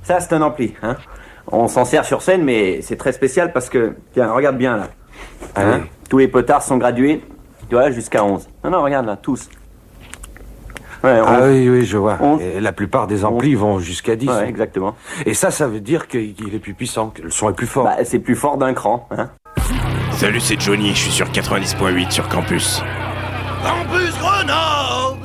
Ça, c'est un ampli, hein. On s'en sert sur scène, mais c'est très spécial parce que... Tiens, regarde bien, là. Hein, tous les potards sont gradués, tu vois, jusqu'à 11. Non, regarde, là, tous. Ouais, oui, je vois. Et la plupart des amplis vont jusqu'à 10. Ouais, exactement. Et ça veut dire qu'il est plus puissant, que le son est plus fort. Bah, c'est plus fort d'un cran, hein. Salut, c'est Johnny, je suis sur 90.8 sur Campus. Campus Grenoble!